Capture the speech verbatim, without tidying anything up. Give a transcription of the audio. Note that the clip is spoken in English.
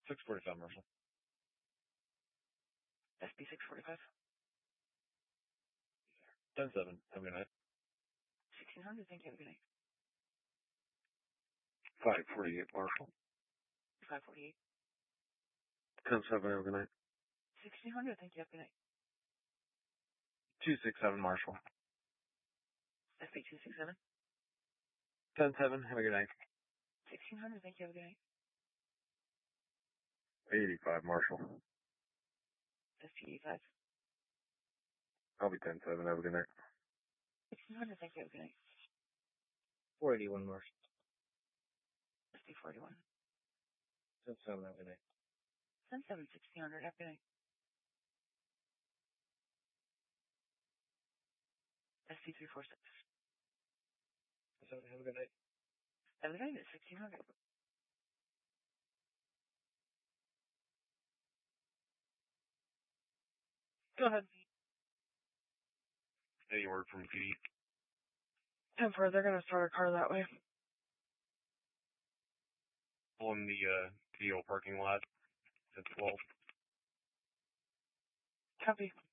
six forty-five, Marshall. S B six forty-five. ten seven, have a good night. sixteen hundred, thank you, have a good night. five forty-eight, Marshall. five forty-eight. ten seven, have a good night. sixteen hundred, thank you, have a good night. two sixty-seven, Marshall. S B two sixty-seven. ten seven, have a good night. sixteen hundred, thank you, have a good night. eighty-five, Marshall. S P eighty-five. I'll be ten seven, have a good night. sixteen hundred, thank you, have a good night. four eighty-one, Marshall. S B forty-one. ten seven, have a good night. ten seven, sixteen hundred, have a good night. S B three forty-six. ten seven, have a good night. Have a good night at sixteen hundred. Go ahead. Any word from P D? ten four, they're going to start a car that way. On the uh, P O parking lot at twelve. Copy.